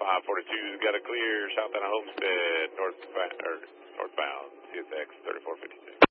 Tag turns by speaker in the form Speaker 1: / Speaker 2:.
Speaker 1: 542's got a clear southbound Homestead, northbound, CSX 3452.